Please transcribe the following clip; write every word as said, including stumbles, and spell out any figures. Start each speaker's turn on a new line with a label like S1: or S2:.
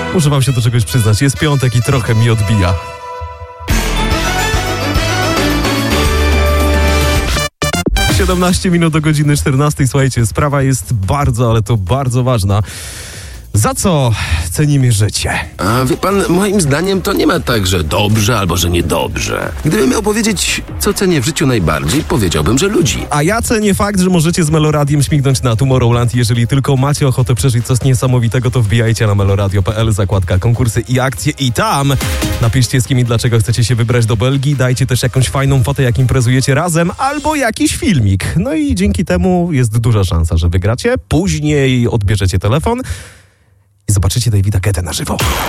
S1: Muszę wam się do czegoś przyznać. Jest piątek i trochę mi odbija. siedemnaście minut do godziny czternastej. Słuchajcie, sprawa jest bardzo, ale to bardzo ważna. Za co cenimy życie?
S2: A wie pan, moim zdaniem to nie ma tak, że dobrze albo że niedobrze. Gdybym miał powiedzieć, co cenię w życiu najbardziej, powiedziałbym, że ludzi.
S1: A ja cenię fakt, że możecie z Meloradiem śmignąć na Tomorrowland. Jeżeli tylko macie ochotę przeżyć coś niesamowitego, to wbijajcie na meloradio kropka p l, zakładka konkursy i akcje i tam napiszcie, z kim i dlaczego chcecie się wybrać do Belgii. Dajcie też jakąś fajną fotę, jak imprezujecie razem, albo jakiś filmik. No i dzięki temu jest duża szansa, że wygracie. Później odbierzecie telefon i zobaczycie Davida Guettę na żywo.